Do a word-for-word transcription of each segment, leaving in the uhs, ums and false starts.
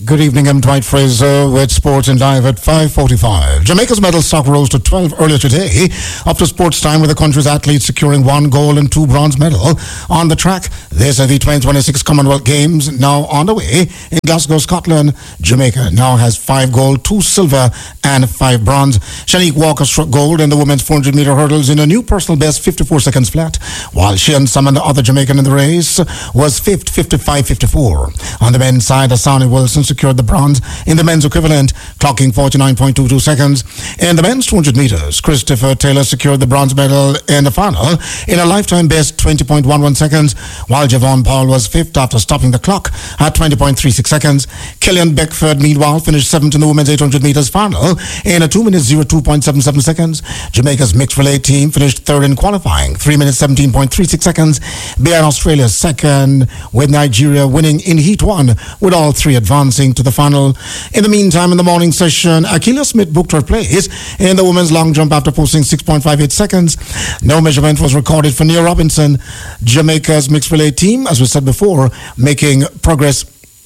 Good evening, I'm Dwight Fraser with Sports and Live at five forty-five. Jamaica's medal stock rose to twelve earlier today after sports time with the country's athletes securing one gold and two bronze medal on the track. This is the twenty twenty-six Commonwealth Games now on the way in Glasgow, Scotland. Jamaica now has five gold, two silver and five bronze. Shanique Walker struck gold in the women's four hundred meter hurdles in a new personal best fifty-four seconds flat, while Sheehan Salmon, the other Jamaican in the race, was fifth, fifty-five fifty-four. On the men's side, Asani Wilson secured the bronze in the men's equivalent, clocking forty-nine point two two seconds. In the men's two hundred meters, Christopher Taylor secured the bronze medal in the final in a lifetime best twenty point one one seconds, while Javon Paul was fifth after stopping the clock at twenty point three six seconds. Killian Beckford, meanwhile, finished seventh in the women's eight hundred meters final in a two minutes oh two point seven seven seconds. Jamaica's mixed relay team finished third in qualifying, three minutes seventeen point three six seconds. Behind Australia second, with Nigeria winning in Heat one, with all three advancing to the final. In the meantime, in the morning session, Akila Smith booked her place in the women's long jump after posting six point five eight seconds. No measurement was recorded for Nia Robinson. Jamaica's mixed relay team, as we said before, making progress.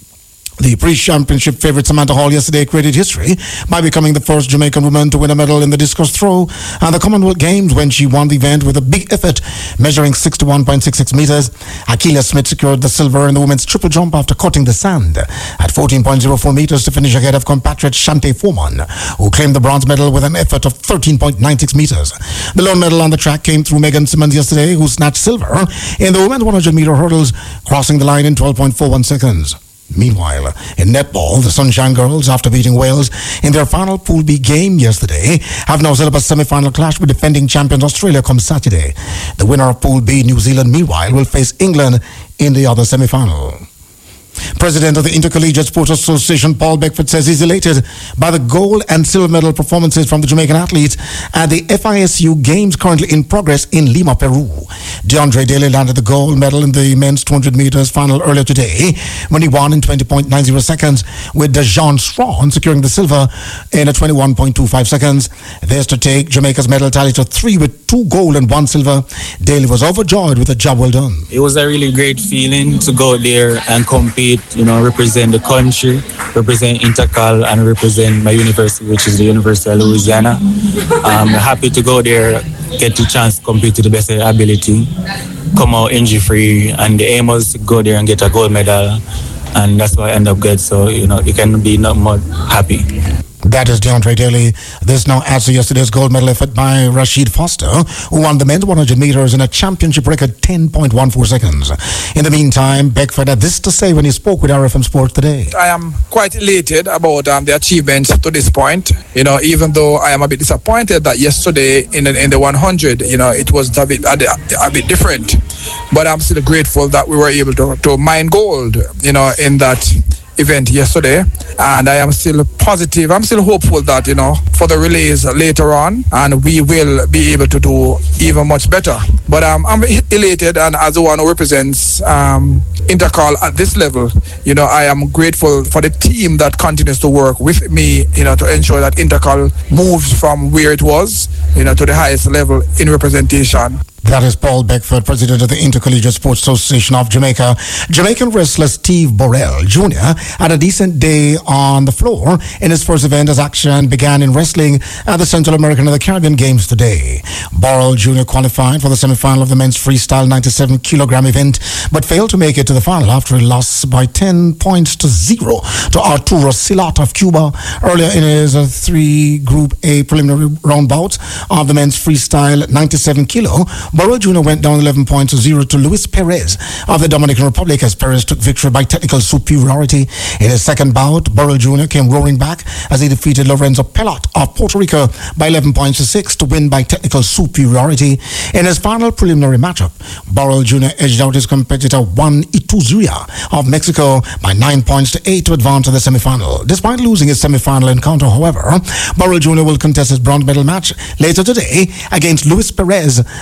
The pre-championship favorite Samantha Hall yesterday created history by becoming the first Jamaican woman to win a medal in the discus throw at the Commonwealth Games when she won the event with a big effort, measuring sixty-one point six six meters. Akila Smith secured the silver in the women's triple jump after cutting the sand at fourteen point oh four meters to finish ahead of compatriot Shante Foreman, who claimed the bronze medal with an effort of thirteen point nine six meters. The lone medal on the track came through Megan Simmons yesterday, who snatched silver in the women's one hundred meter hurdles, crossing the line in twelve point four one seconds. Meanwhile, in netball, the Sunshine Girls, after beating Wales in their final Pool B game yesterday, have now set up a semi-final clash with defending champions Australia come Saturday. The winner of Pool B, New Zealand, meanwhile, will face England in the other semi-final. President of the Intercollegiate Sports Association, Paul Beckford, says he's elated by the gold and silver medal performances from the Jamaican athletes at the F I S U Games currently in progress in Lima, Peru. DeAndre Daly landed the gold medal in the men's two hundred meters final earlier today when he won in twenty point nine oh seconds, with Dejan Strawn securing the silver in a twenty-one point two five seconds. This to take Jamaica's medal tally to three with two gold and one silver. Daly was overjoyed with a job well done. It was a really great feeling to go there and compete. You know, represent the country, represent Intercal, and represent my university, which is the University of Louisiana. I'm happy to go there, get the chance to compete to the best of their ability, come out injury-free, and the aim was to go there and get a gold medal, and that's why I end up good. So, you know, you can be not more happy. That is DeAndre Daly. This now adds to yesterday's gold medal effort by Rashid Foster, who won the men's one hundred meters in a championship record ten point one four seconds. In the meantime, Beckford had this to say when he spoke with R F M Sports today. I am quite elated about um, the achievements to this point. You know, even though I am a bit disappointed that yesterday in the, in the one hundred, you know, it was a bit, a, a bit different. But I'm still grateful that we were able to, to mine gold, you know, in that event yesterday, and I am still positive. I'm still hopeful that, you know, for the relays later on, and we will be able to do even much better. But um, I'm elated, and as the one who represents um, Intercal at this level, you know, I am grateful for the team that continues to work with me, you know, to ensure that Intercal moves from where it was, you know, to the highest level in representation. That is Paul Beckford, president of the Intercollegiate Sports Association of Jamaica. Jamaican wrestler Steve Borrell Junior had a decent day on the floor in his first event as action began in wrestling at the Central American and the Caribbean Games today. Borrell Junior qualified for the semi-final of the men's freestyle ninety-seven kilogram event, but failed to make it to the final after he lost by ten points to zero to Arturo Silata of Cuba earlier in his uh, three Group A preliminary round bout of the men's freestyle ninety-seven kilo. Borrell Junior went down eleven points to zero to Luis Perez of the Dominican Republic as Perez took victory by technical superiority. In his second bout, Borrell Junior came roaring back as he defeated Lorenzo Pelot of Puerto Rico by eleven points to six to win by technical superiority. In his final preliminary matchup, Borrell Junior edged out his competitor Juan Ituzuria of Mexico by nine points to eight to advance to the semifinal. Despite losing his semifinal encounter, however, Borrell Junior will contest his bronze medal match later today against Luis Perez of the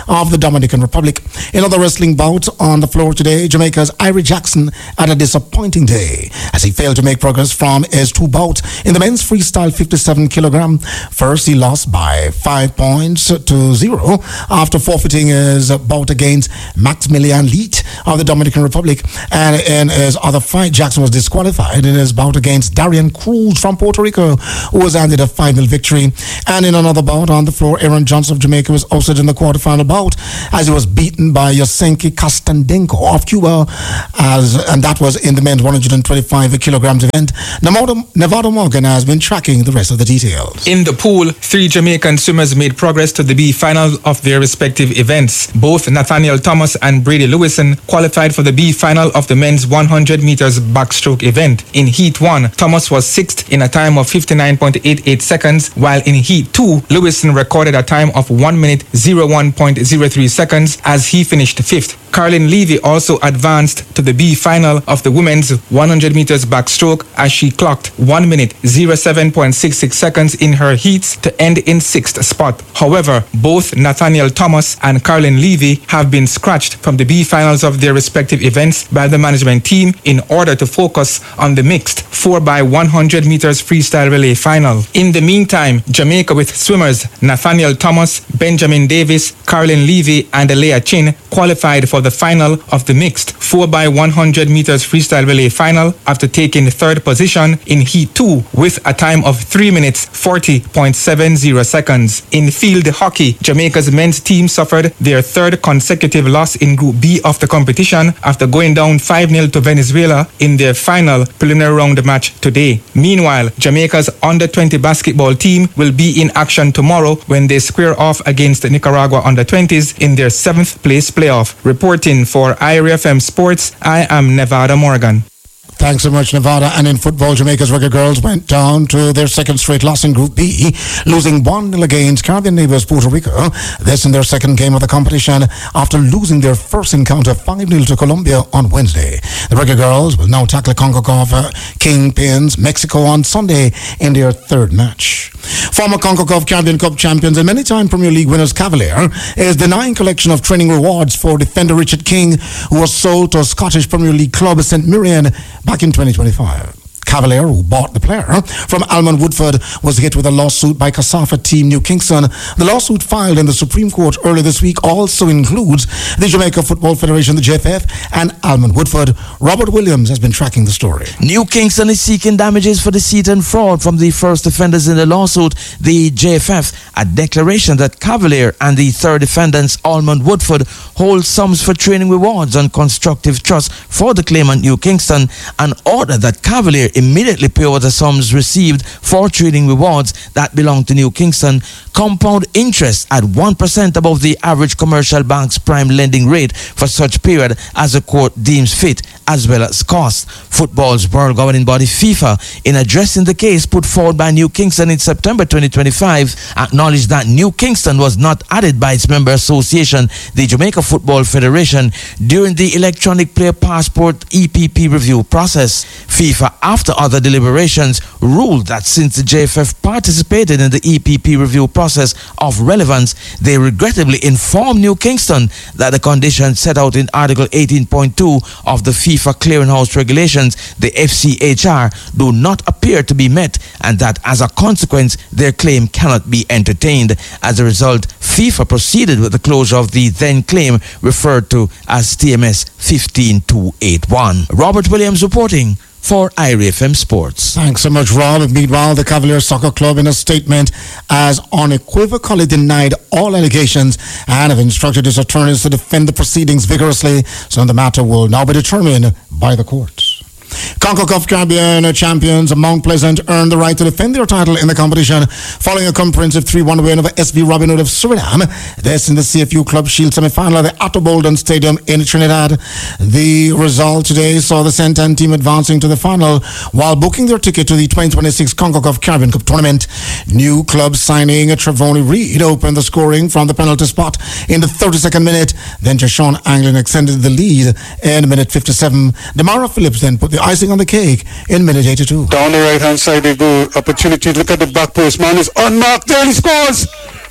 Dominican Republic. In other wrestling bouts on the floor today, Jamaica's Irie Jackson had a disappointing day as he failed to make progress from his two bouts in the men's freestyle fifty-seven kilogram. First, he lost by five points to zero after forfeiting his bout against Maximilian Leet of the Dominican Republic. And in his other fight, Jackson was disqualified in his bout against Darian Cruz from Puerto Rico, who was handed a five nil victory. And in another bout on the floor, Aaron Johnson of Jamaica was ousted in the quarterfinal bout as he was beaten by Yosenki Kastandenko of Cuba, as and that was in the men's one hundred twenty-five kilograms event. Nevada, Nevada Morgan has been tracking the rest of the details. In the pool, three Jamaican swimmers made progress to the B final of their respective events. Both Nathaniel Thomas and Brady Lewison qualified for the B final of the men's one hundred meters backstroke event. In Heat one, Thomas was sixth in a time of fifty-nine point eight eight seconds, while in Heat two, Lewison recorded a time of one minute oh one point oh three seconds as he finished fifth. Carlin Levy also advanced to the B final of the women's one hundred meters backstroke as she clocked one minute oh seven point six six seconds in her heats to end in sixth spot. However, both Nathaniel Thomas and Carlin Levy have been scratched from the B finals of their respective events by the management team in order to focus on the mixed four by one hundred meters freestyle relay final. In the meantime, Jamaica with swimmers Nathaniel Thomas, Benjamin Davis, Carlin Levy, and Alea Chin qualified for the final of the mixed four by one hundred meters freestyle relay final after taking third position in Heat two with a time of three minutes forty point seven zero seconds. In field hockey, Jamaica's men's team suffered their third consecutive loss in Group B of the competition after going down five nil to Venezuela in their final preliminary round match today. Meanwhile, Jamaica's under twenty basketball team will be in action tomorrow when they square off against the Nicaragua under twenties in their seventh place playoff. Reporting for I R F M Sports, I am Nevada Morgan. Thanks so much, Nevada. And in football, Jamaica's Rugby girls went down to their second straight loss in Group B, losing one nil against Caribbean neighbours Puerto Rico. This in their second game of the competition after losing their first encounter five nil to Colombia on Wednesday. The Rugby girls will now tackle CONCACAF uh, Kingpins Mexico on Sunday in their third match. Former CONCACAF Caribbean Cup champions and many-time Premier League winners Cavalier is denying collection of training rewards for defender Richard King, who was sold to Scottish Premier League club Saint Mirren back in twenty twenty-five. Cavalier, who bought the player from Almond Woodford, was hit with a lawsuit by CASAFA team New Kingston. The lawsuit filed in the Supreme Court earlier this week also includes the Jamaica Football Federation, the J F F, and Almond Woodford. Robert Williams has been tracking the story. New Kingston is seeking damages for deceit and fraud from the first defendants in the lawsuit, the J F F, a declaration that Cavalier and the third defendants, Almond Woodford, hold sums for training rewards on constructive trust for the claimant New Kingston, an order that Cavalier immediately pay over the sums received for trading rewards that belong to New Kingston, compound interest at one percent above the average commercial bank's prime lending rate for such period as the court deems fit, as well as cost. Football's world governing body FIFA, in addressing the case put forward by New Kingston in September twenty twenty-five, acknowledged that New Kingston was not added by its member association, the Jamaica Football Federation, during the electronic player passport E P P review process. FIFA, after other deliberations, ruled that since the J F F participated in the E P P review process of relevance, they regrettably informed New Kingston that the conditions set out in Article eighteen point two of the FIFA Clearinghouse Regulations, the F C H R, do not appear to be met, and that as a consequence, their claim cannot be entertained. As a result, FIFA proceeded with the closure of the then claim referred to as T M S fifteen two eighty-one. Robert Williams reporting for I R F M Sports. Thanks so much, Rob. Meanwhile, the Cavalier Soccer Club, in a statement, has unequivocally denied all allegations and have instructed its attorneys to defend the proceedings vigorously, so the matter will now be determined by the courts. CONCACAF Caribbean champions Mount Pleasant earned the right to defend their title in the competition following a comprehensive three one win over S V Robin Hood of Suriname. This in the C F U Club Shield semi-final at the Atto Bolden Stadium in Trinidad. The result today saw the Sentan team advancing to the final while booking their ticket to the twenty twenty-six CONCACAF Caribbean Cup tournament. New club signing Trevoni Reed opened the scoring from the penalty spot in the thirty-second minute. Then Jashawn Anglin extended the lead in minute fifty-seven. Damara Phillips then put the icing on the cake in minute eighty-two. Down the right hand side they go. Opportunity. Look at the back post. Man is unmarked. There he scores.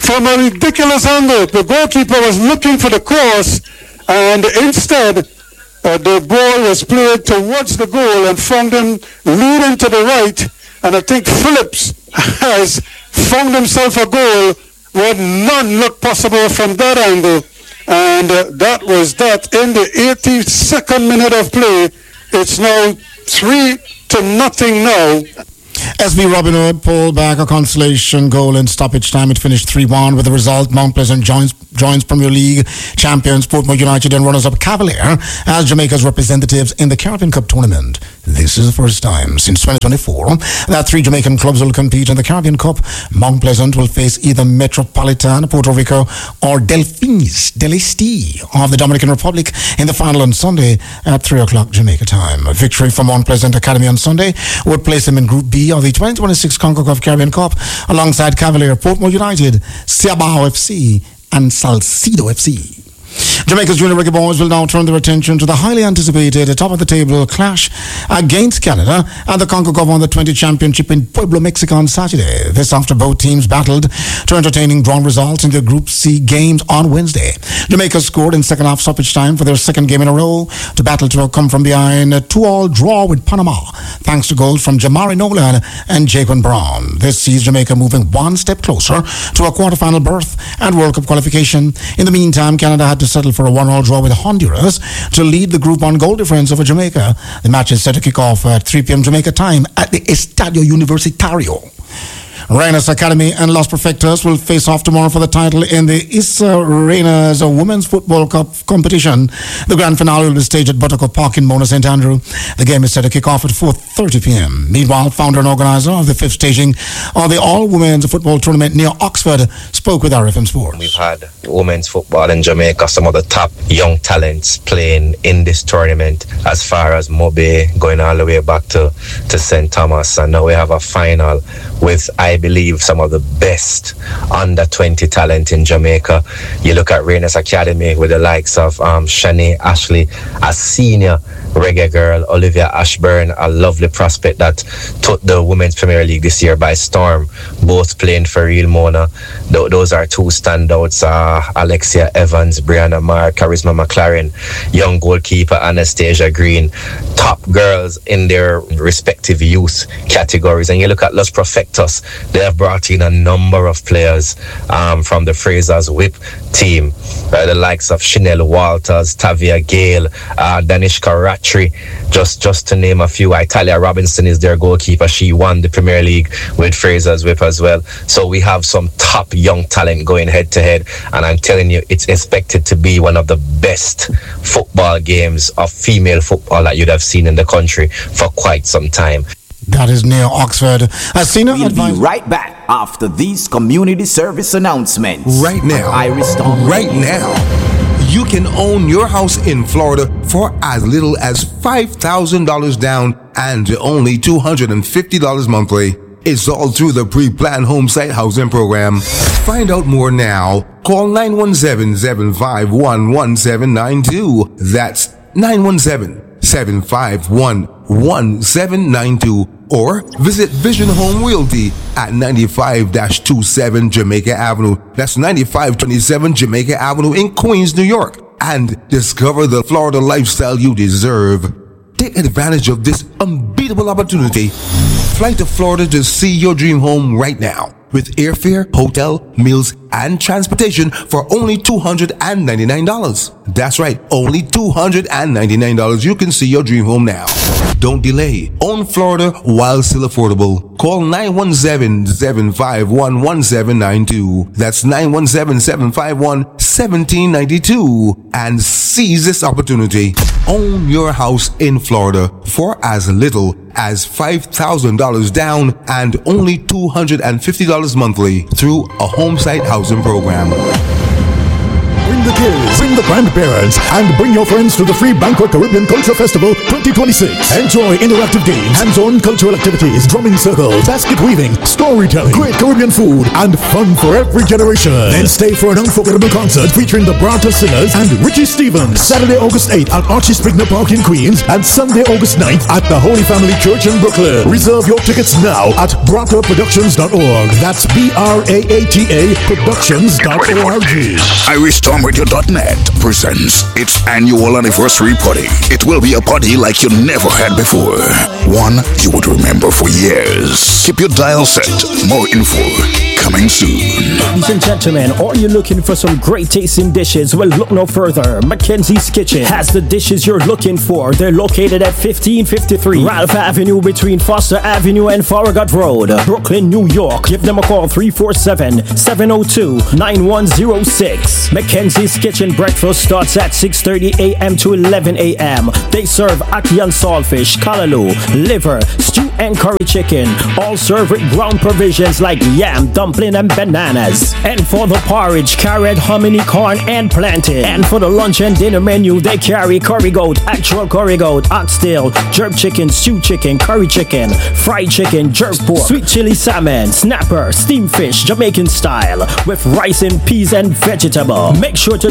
from a ridiculous angle. The goalkeeper was looking for the cross, and instead uh, the ball was played towards the goal and found him leading to the right. And I think Phillips has found himself a goal where none looked possible from that angle. And uh, that was that in the eighty-second minute of play. It's now three to nothing now. S B Robin Hood pulled back a consolation goal in stoppage time. It finished three one with the result. Mount Pleasant joins, joins Premier League champions Portmore United and runners-up Cavalier as Jamaica's representatives in the Caribbean Cup tournament. This is the first time since twenty twenty-four that three Jamaican clubs will compete in the Caribbean Cup. Mount Pleasant will face either Metropolitan, Puerto Rico, or Delfines del Este of the Dominican Republic in the final on Sunday at three o'clock Jamaica time. A victory for Mount Pleasant Academy on Sunday would place them in Group B of the twenty twenty-six CONCACAF Caribbean Cup alongside Cavalier, Portmore United, Ciabao F C, and Salcedo F C. Jamaica's junior rugby boys will now turn their attention to the highly anticipated top-of-the-table clash against Canada at the CONCACAF Under twenty Championship in Puebla, Mexico on Saturday. This after both teams battled to entertaining drawn results in their Group C games on Wednesday. Jamaica scored in second half stoppage time for their second game in a row to battle to come from behind a two-all draw with Panama, thanks to goals from Jamari Nolan and Jaquan Brown. This sees Jamaica moving one step closer to a quarter-final berth and World Cup qualification. In the meantime, Canada had to settle for a one-all draw with Honduras to lead the group on goal difference over Jamaica. The match is set to kick off at three p.m. Jamaica time at the Estadio Universitario. Reina's Academy and Los Perfectos will face off tomorrow for the title in the Issa Reina's Women's Football Cup competition. The grand finale will be staged at Buttercup Park in Mona, Saint Andrew. The game is set to kick off at four thirty p.m. Meanwhile, founder and organizer of the fifth staging of the all-women's football tournament near Oxford spoke with R F M Sports. We've had women's football in Jamaica, some of the top young talents playing in this tournament, as far as Mobe going all the way back to, to Saint Thomas. And now we have a final with, I believe, some of the best under twenty talent in Jamaica. You look at Reina's Academy with the likes of um, Shanae Ashley, a senior reggae girl, Olivia Ashburn, a lovely prospect that took the Women's Premier League this year by storm, both playing for Real Mona. Th- those are two standouts, uh, Alexia Evans, Brianna Marr, Charisma McLaren, young goalkeeper Anastasia Green, top girls in their respective youth categories. And you look at Los Perfectos, they have brought in a number of players um, from the Fraser's Whip team, uh, the likes of Chanel Walters, Tavia Gale, uh, Danish Karatri, just just to name a few. Italia Robinson is their goalkeeper. She won the Premier League with Fraser's Whip as well. So we have some top young talent going head to head, and I'm telling you, it's expected to be one of the best football games of female football that you'd have seen in the country for quite some time. That is near Oxford. A senior We'll advisor. be right back after these community service announcements. Right now. Iris Tom. Right now. You can own your house in Florida for as little as five thousand dollars down and only two hundred fifty dollars monthly. It's all through the pre-planned home site housing program. Find out more now. Call nine one seven, seven five one, one seven nine two. That's nine one seven, seven five one, one seven nine two. Or visit Vision Home Realty at ninety-five twenty-seven Jamaica Avenue. That's ninety-five twenty-seven Jamaica Avenue in Queens, New York. And discover the Florida lifestyle you deserve. Take advantage of this unbeatable opportunity. Fly to Florida to see your dream home right now. With airfare, hotel, meals, and transportation for only two hundred ninety-nine dollars. That's right, only two hundred ninety-nine dollars. You can see your dream home now. Don't delay. Own Florida while still affordable. Call nine one seven, seven five one, one seven nine two. That's nine one seven, seven five one, one seven nine two. And seize this opportunity. Own your house in Florida for as little as five thousand dollars down and only two hundred fifty dollars monthly through a home site housing program. Bring the kids, bring the grandparents, and bring your friends to the Free Banquet Caribbean Culture Festival twenty twenty-six. Enjoy interactive games, hands-on cultural activities, drumming circles, basket weaving, storytelling, great Caribbean food, and fun for every generation. Then stay for an unforgettable concert featuring the Bronte Singers and Richie Stevens. Saturday, August eighth at Archie Spigner Park in Queens, and Sunday, August ninth at the Holy Family Church in Brooklyn. Reserve your tickets now at bronte productions dot org. That's B R A A T A productions dot org. Irish Storm Radio dot net presents its annual anniversary party. It will be a party like you never had before. One you would remember for years. Keep your dial set. More info coming soon. Ladies and gentlemen, are you looking for some great tasting dishes? Well, look no further. Mackenzie's Kitchen has the dishes you're looking for. They're located at fifteen fifty-three Ralph Avenue between Foster Avenue and Farragut Road, Brooklyn, New York. Give them a call, three four seven, seven oh two, nine one oh six. Mackenzie's Kitchen breakfast starts at six thirty a.m. to eleven a.m. They serve ackee and saltfish, kalaloo, liver, stew and curry chicken. All served with ground provisions like yam, dumpling and bananas. And for the porridge, carrot, hominy, corn and plantain. And for the lunch and dinner menu, they carry curry goat, actual curry goat, oxtail, jerk chicken, stew chicken, curry chicken, fried chicken, jerk pork, sweet chili salmon, snapper, steamed fish, Jamaican style, with rice and peas and vegetable. Make sure to